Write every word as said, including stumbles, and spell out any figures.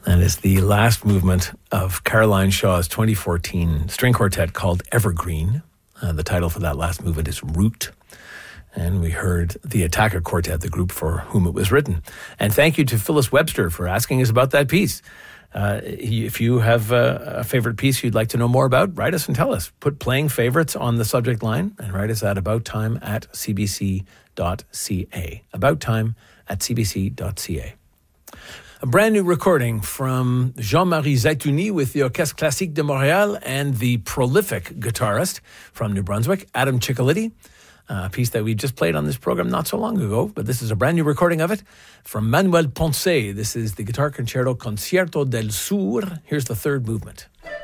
That is the last movement of Caroline Shaw's twenty fourteen string quartet called Evergreen. Uh, the title for that last movement is Root. And we heard the Attacker Quartet, the group for whom it was written. And thank you to Phyllis Webster for asking us about that piece. Uh, if you have a, a favorite piece you'd like to know more about, write us and tell us. Put playing favorites on the subject line and write us at abouttime at cbc dot ca. Abouttime at cbc dot ca. A brand new recording from Jean-Marie Zaitouni with the Orchestre Classique de Montréal and the prolific guitarist from New Brunswick, Adam Ciccoliti. A piece that we just played on this program not so long ago, but this is a brand new recording of it from Manuel Ponce. This is the Guitar Concerto Concierto del Sur. Here's the third movement.